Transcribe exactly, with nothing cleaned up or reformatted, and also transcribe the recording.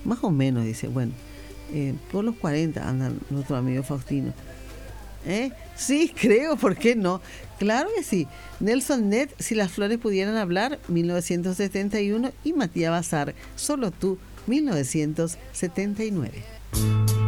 más o menos, dice, bueno, eh, por los cuarenta anda nuestro amigo Faustino. ¿Eh? Sí, creo, ¿por qué no? Claro que sí. Nelson Ned, Si las flores pudieran hablar, mil novecientos setenta y uno, y Matías Bazar, Solo tú, mil novecientos setenta y nueve.